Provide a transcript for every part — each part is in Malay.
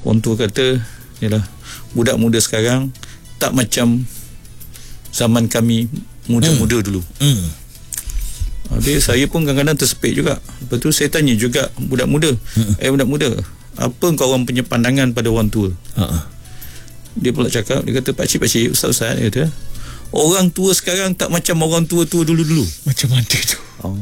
orang tua kata, yalah, budak muda sekarang tak macam zaman kami muda-muda dulu. Habis saya pun kadang-kadang tersepit juga. Lepas tu saya tanya juga budak muda, budak muda, apa kau orang punya pandangan pada orang tua? Dia pula cakap, dia kata, pakcik, ustaz-ustaz, dia kata, orang tua sekarang tak macam orang tua-tua dulu-dulu. Macam mana tu?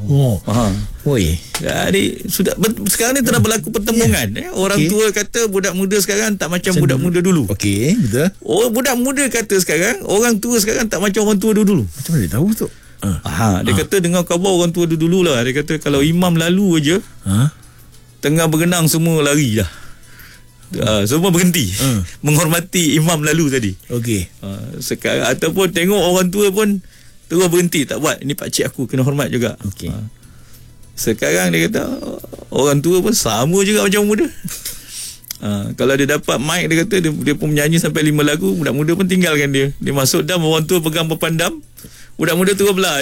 Jadi sudah sekarang ni telah berlaku pertemuan. Orang tua kata budak muda sekarang tak macam budak muda dulu. Okey, betul. Budak muda kata sekarang orang tua sekarang tak macam orang tua dulu. Macam mana dia tahu tu? Dia kata dengar khabar orang tua dulu lah. Dia kata kalau imam lalu aja, tengah berenang semua lari dah. Semua berhenti menghormati imam lalu tadi. Okey. Sekarang ataupun tengok orang tua pun terus berhenti, tak buat. Ini pakcik aku, kena hormat juga. Okey. Sekarang dia kata orang tua pun sama juga macam muda. Kalau dia dapat mic, dia kata dia pun menyanyi sampai 5 lagu, budak muda pun tinggalkan dia. Dia masuk dam, orang tua pegang papan dam, budak muda terus belah.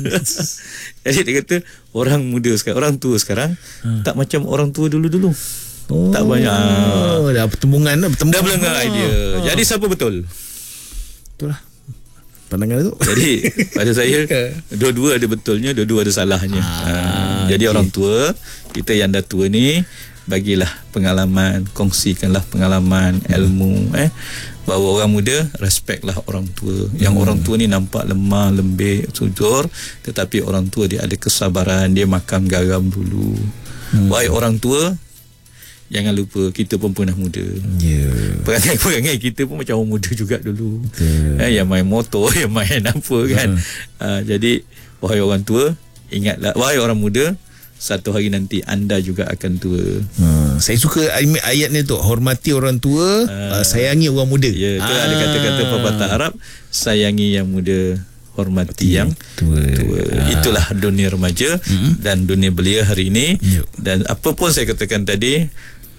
Jadi dia kata orang muda sekarang, orang tua sekarang tak macam orang tua dulu-dulu. Tak banyak. Dah pertembungan dah melengah idea. Jadi siapa betul? Betul lah pandangan tu. Jadi pada saya dua-dua ada betulnya, dua-dua ada salahnya. Jadi orang tua, kita yang dah tua ni, bagilah pengalaman, kongsikanlah pengalaman, ilmu, bahawa orang muda respectlah orang tua. Yang orang tua ni nampak lemah, lembek, sujur, tetapi orang tua dia ada kesabaran, dia makan garam dulu. Wahai orang tua, jangan lupa kita pun pernah muda. Perangai kita pun macam orang muda juga dulu. Yang main motor, yang main apa kan. Jadi wahai orang tua, ingatlah, wahai orang muda, satu hari nanti anda juga akan tua. Saya suka ayat ni tu, hormati orang tua, sayangi orang muda. Ya, tu ada kata-kata pepatah Arab, sayangi yang muda, hormati yang tua. Itulah dunia remaja dan dunia belia hari ini. Dan apa pun saya katakan tadi,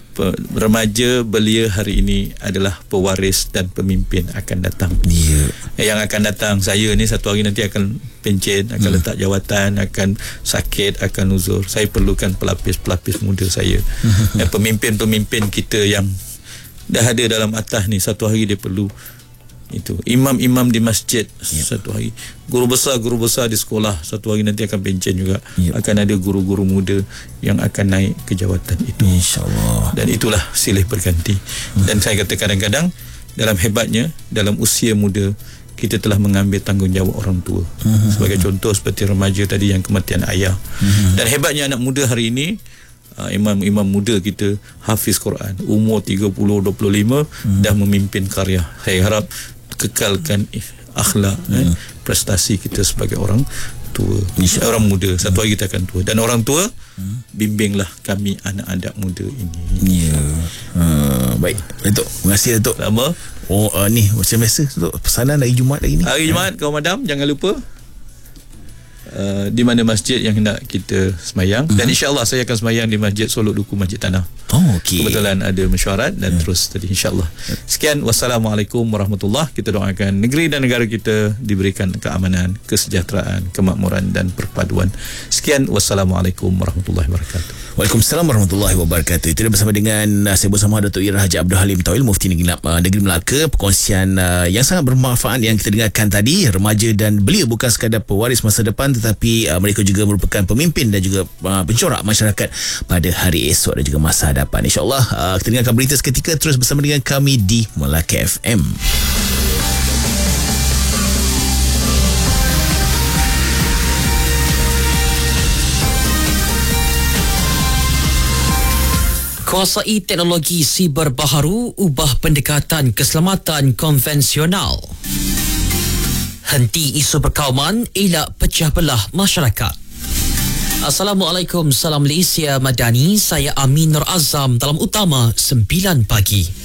remaja belia hari ini adalah pewaris dan pemimpin akan datang. Yang akan datang, saya ni satu hari nanti akan pencen, akan letak jawatan, akan sakit, akan uzur. Saya perlukan pelapis-pelapis muda saya. Pemimpin-pemimpin kita yang dah ada dalam atas ni, satu hari dia perlu itu. Imam-imam di masjid satu hari, guru besar di sekolah satu hari nanti akan pencen juga. Akan ada guru-guru muda yang akan naik ke jawatan itu, insya-Allah. Dan itulah silih berganti. Dan saya kata kadang-kadang dalam hebatnya, dalam usia muda kita telah mengambil tanggungjawab orang tua. Sebagai contoh seperti remaja tadi yang kematian ayah. Dan hebatnya anak muda hari ini, imam-imam muda kita hafiz Quran, umur 30-25 dah memimpin karya. Saya harap kekalkan akhlak, prestasi kita sebagai orang tua, orang muda. Satu hari kita akan tua. Dan orang tua, bimbinglah kami anak-anak muda ini. Baik, Datuk. Terima kasih, Datuk. Lama. Ni macam biasa, Datuk, pesanan hari Jumaat lagi ni. Hari Jumaat, kawan madam, jangan lupa di mana masjid yang hendak kita semayang. Dan insyaAllah saya akan semayang di Masjid Solok Duku, Masjid Tanah. Kebetulan ada mesyuarat dan terus tadi, insyaAllah. Sekian, wassalamualaikum warahmatullahi. Kita doakan negeri dan negara kita diberikan keamanan, kesejahteraan, kemakmuran dan perpaduan. Sekian, wassalamualaikum warahmatullahi wabarakatuh. Waalaikumsalam warahmatullahi wabarakatuh. Itu bersama dengan saya bersama Datuk Ira Haji Abdul Halim Tauil, Mufti Negeri Melaka. Perkongsian yang sangat bermanfaat yang kita dengarkan tadi. Remaja dan belia bukan sekadar pewaris masa depan, tetapi mereka juga merupakan pemimpin dan juga pencorak masyarakat pada hari esok dan juga masa hadapan. InsyaAllah kita dengarkan berita seketika. Terus bersama dengan kami di Melaka FM. Kuasai teknologi siber baharu, ubah pendekatan keselamatan konvensional. Henti isu perkauman, elak pecah belah masyarakat. Assalamualaikum, salam Malaysia Madani. Saya Amin Nur Azam dalam Utama 9 pagi.